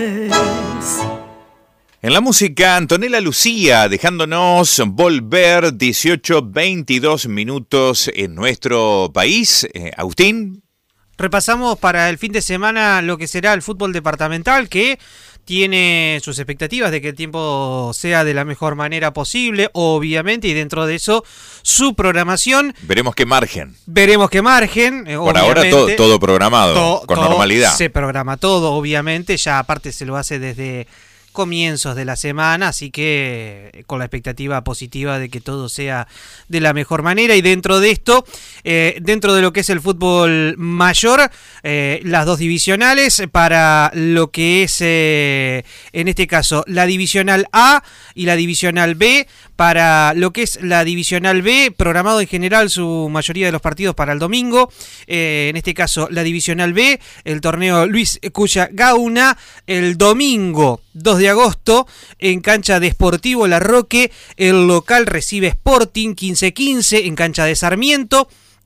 En la música, Antonella Lucía, dejándonos volver 18-22 minutos en nuestro país. Agustín. Repasamos para el fin de semana lo que será el fútbol departamental, que tiene sus expectativas de que el tiempo sea de la mejor manera posible, obviamente, y dentro de eso su programación. Veremos qué margen. Por ahora todo programado, con normalidad. Se programa todo, obviamente, ya aparte se lo hace desde comienzos de la semana, así que con la expectativa positiva de que todo sea de la mejor manera. Y dentro de esto, dentro de lo que es el fútbol mayor, las dos divisionales para lo que es en este caso la divisional A y la divisional B. Para lo que es la divisional B, programado en general su mayoría de los partidos para el domingo. En este caso la divisional B, el torneo Luis Cuya Gauna, el domingo 2 de agosto, en cancha de Sportivo La Roque, el local recibe Sporting 15-15 en cancha de Sarmiento.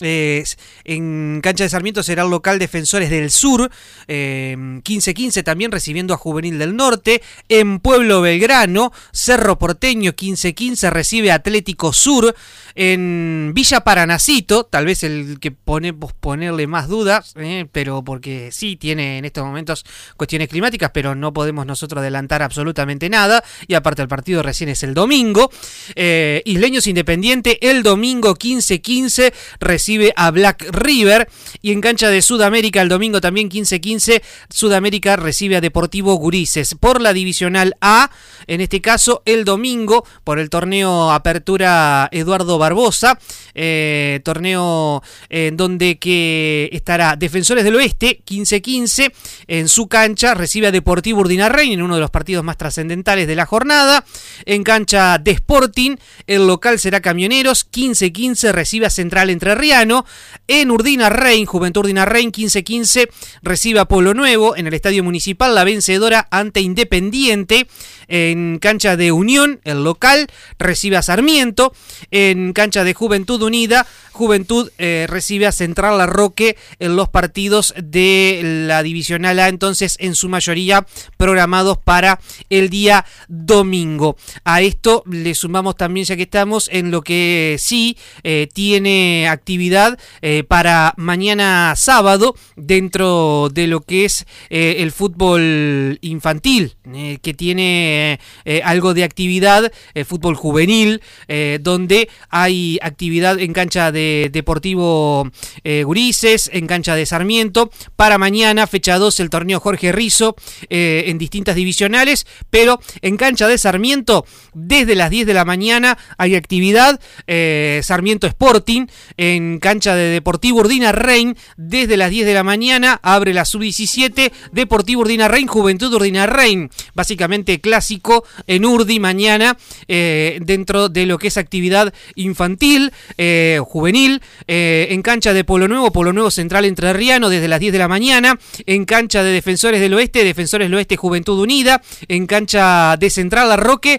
En cancha de Sarmiento será el local Defensores del Sur, 15-15 también recibiendo a Juvenil del Norte. En Pueblo Belgrano, Cerro Porteño 15-15 recibe a Atlético Sur. En Villa Paranacito, tal vez el que ponerle más dudas, pero porque sí tiene en estos momentos cuestiones climáticas, pero no podemos nosotros adelantar absolutamente nada, y aparte el partido recién es el domingo. Isleños Independiente, el domingo 15-15 recibe a Black River, y en cancha de Sudamérica el domingo también 15-15 Sudamérica recibe a Deportivo Gurises. Por la divisional A, en este caso el domingo, por el torneo Apertura Eduardo Barbosa, torneo en donde que estará Defensores del Oeste 15-15 en su cancha recibe a Deportivo Urdinarrain en uno de los partidos más trascendentales de la jornada. En cancha de Sporting el local será Camioneros, 15-15 recibe a Central Entrerriano. En Urdinarrain, Juventud Urdinarrain 15-15 recibe a Pueblo Nuevo. En el Estadio Municipal la vencedora ante Independiente. En cancha de Unión el local recibe a Sarmiento. En cancha de Juventud Unida, Juventud recibe a Central La Roque en los partidos de la divisional A, entonces en su mayoría programados para el día domingo. A esto le sumamos también, ya que estamos en lo que sí tiene actividad para mañana sábado dentro de lo que es el fútbol infantil, que tiene algo de actividad, fútbol juvenil, donde hay actividad en cancha de Deportivo Gurises, en cancha de Sarmiento. Para mañana, fecha 2, el torneo Jorge Rizzo en distintas divisionales, pero en cancha de Sarmiento, desde las 10 de la mañana hay actividad. Sarmiento Sporting, en cancha de Deportivo Urdinarrain, desde las 10 de la mañana, abre la sub-17, Deportivo Urdinarrain, Juventud Urdinarrain, básicamente clásico en Urdi mañana, dentro de lo que es actividad infantil, juvenil. En cancha de Pueblo Nuevo Central Entrerriano desde las 10 de la mañana. En cancha de Defensores del Oeste, Juventud Unida. En cancha de Central La Roque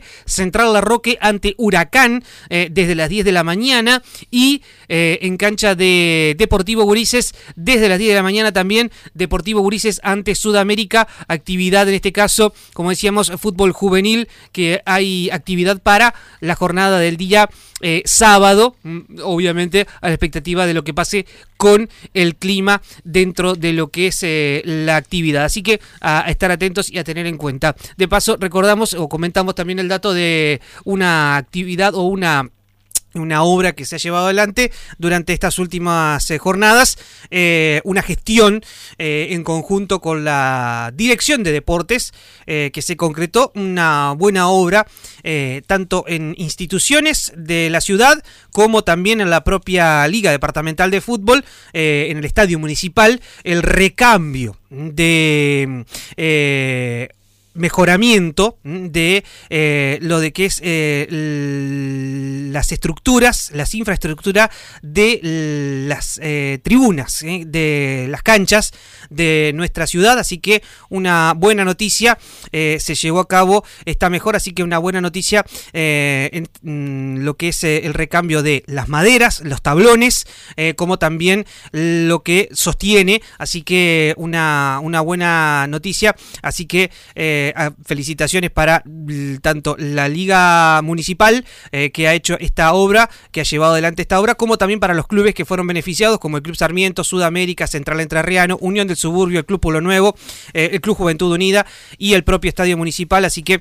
ante Huracán desde las 10 de la mañana. Y en cancha de Deportivo Gurises desde las 10 de la mañana también, Deportivo Gurises ante Sudamérica, actividad en este caso, como decíamos, fútbol juvenil, que hay actividad para la jornada del día sábado, obviamente a la expectativa de lo que pase con el clima dentro de lo que es la actividad, así que a estar atentos y a tener en cuenta. De paso recordamos o comentamos también el dato de una actividad o una obra que se ha llevado adelante durante estas últimas jornadas, una gestión en conjunto con la Dirección de Deportes, que se concretó una buena obra tanto en instituciones de la ciudad como también en la propia Liga Departamental de Fútbol, en el Estadio Municipal, el recambio de mejoramiento de lo de que es las estructuras, las infraestructuras de las tribunas, de las canchas de nuestra ciudad, así que una buena noticia, se llevó a cabo, está mejor, así que una buena noticia en lo que es el recambio de las maderas, los tablones, como también lo que sostiene, así que una buena noticia, así que felicitaciones para tanto la Liga Municipal que ha hecho esta obra, que ha llevado adelante esta obra, como también para los clubes que fueron beneficiados, como el Club Sarmiento, Sudamérica, Central Entrerriano, Unión del Suburbio, el Club Pueblo Nuevo, el Club Juventud Unida y el propio Estadio Municipal, así que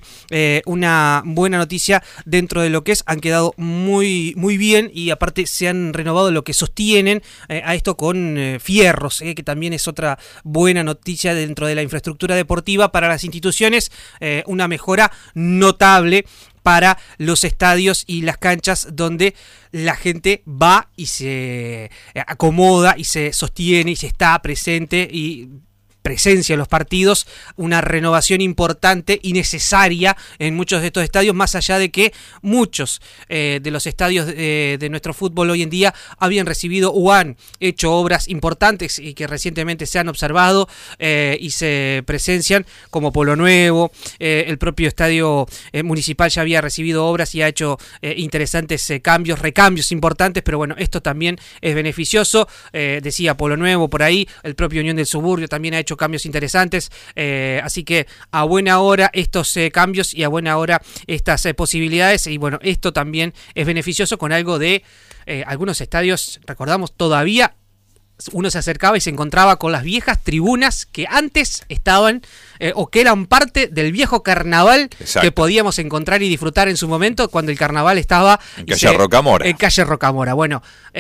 una buena noticia dentro de lo que es, han quedado muy, muy bien y aparte se han renovado lo que sostienen a esto con fierros, que también es otra buena noticia dentro de la infraestructura deportiva para las instituciones, una mejora notable para los estadios y las canchas donde la gente va y se acomoda y se sostiene y se está presente y presencia en los partidos, una renovación importante y necesaria en muchos de estos estadios, más allá de que muchos de los estadios de nuestro fútbol hoy en día habían recibido o han hecho obras importantes y que recientemente se han observado y se presencian, como Pueblo Nuevo, el propio estadio municipal ya había recibido obras y ha hecho interesantes recambios importantes, pero bueno, esto también es beneficioso, decía Pueblo Nuevo por ahí, el propio Unión del Suburbio también ha hecho cambios interesantes, así que a buena hora estos cambios y a buena hora estas posibilidades, y bueno, esto también es beneficioso con algo de algunos estadios, recordamos todavía uno se acercaba y se encontraba con las viejas tribunas que antes estaban o que eran parte del viejo carnaval. Exacto. Que podíamos encontrar y disfrutar en su momento cuando el carnaval estaba en calle Rocamora. En calle Rocamora. Bueno,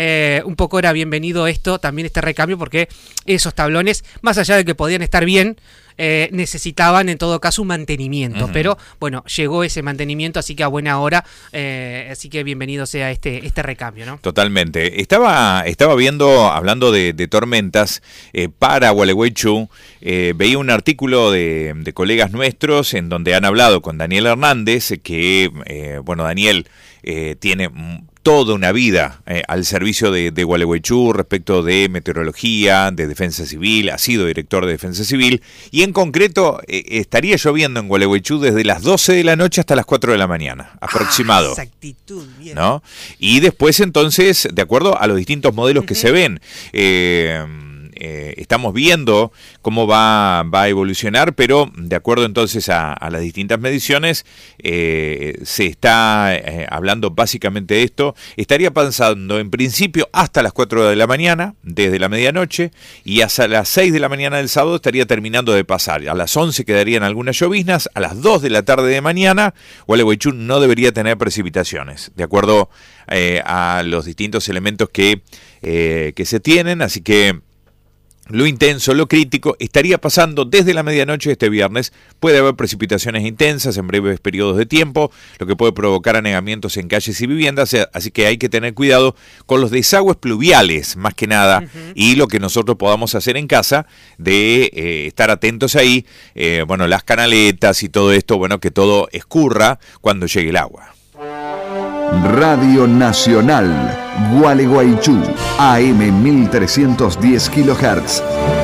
un poco era bienvenido esto, también este recambio, porque esos tablones, más allá de que podían estar bien, necesitaban en todo caso un mantenimiento, pero bueno, llegó ese mantenimiento, así que a buena hora, así que bienvenido sea este recambio, ¿no? Totalmente. Estaba viendo, hablando de tormentas, para Gualeguaychú, veía un artículo de colegas nuestros en donde han hablado con Daniel Hernández, que, Daniel tiene toda una vida al servicio de Gualeguaychú respecto de meteorología, de defensa civil, ha sido director de defensa civil, y en concreto estaría lloviendo en Gualeguaychú desde las 12 de la noche hasta las 4 de la mañana, aproximado. Exactitud, bien. ¿No? Y después entonces, de acuerdo a los distintos modelos que se ven, estamos viendo cómo va a evolucionar, pero de acuerdo entonces a las distintas mediciones, se está hablando básicamente de esto. Estaría pasando en principio hasta las 4 de la mañana, desde la medianoche, y hasta las 6 de la mañana del sábado estaría terminando de pasar. A las 11 quedarían algunas lloviznas, a las 2 de la tarde de mañana, Gualeguaychú no debería tener precipitaciones, de acuerdo a los distintos elementos que se tienen, así que lo intenso, lo crítico, estaría pasando desde la medianoche de este viernes. Puede haber precipitaciones intensas en breves periodos de tiempo, lo que puede provocar anegamientos en calles y viviendas, así que hay que tener cuidado con los desagües pluviales, más que nada, y lo que nosotros podamos hacer en casa, de estar atentos ahí, las canaletas y todo esto, que todo escurra cuando llegue el agua. Radio Nacional, Gualeguaychú, AM 1310 kHz.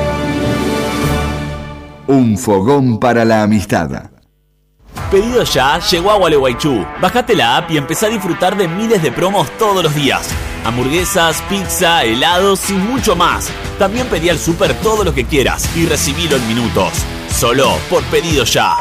Un fogón para la amistad. Pedido Ya llegó a Gualeguaychú. Bajate la app y empezá a disfrutar de miles de promos todos los días. Hamburguesas, pizza, helados y mucho más. También pedí al súper todo lo que quieras y recibilo en minutos. Solo por Pedido Ya.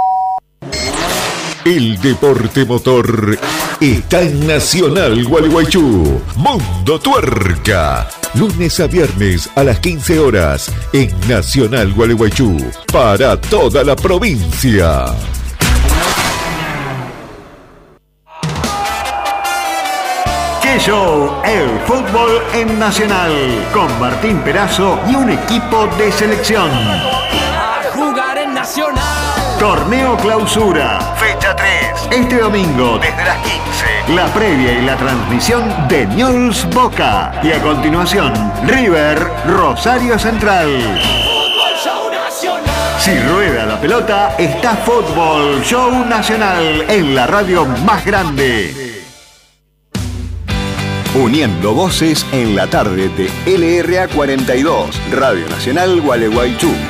El deporte motor está en Nacional Gualeguaychú. Mundo Tuerca. Lunes a viernes a las 15 horas en Nacional Gualeguaychú. Para toda la provincia. ¡Qué show! El fútbol en Nacional. Con Martín Perazo y un equipo de selección. A jugar en Nacional. Torneo Clausura, fecha 3, este domingo desde las 15. La previa y la transmisión de Newell's Boca. Y a continuación, River Rosario Central. Fútbol Show Nacional. Si rueda la pelota, está Fútbol Show Nacional en la radio más grande. Uniendo voces en la tarde de LRA 42, Radio Nacional Gualeguaychú.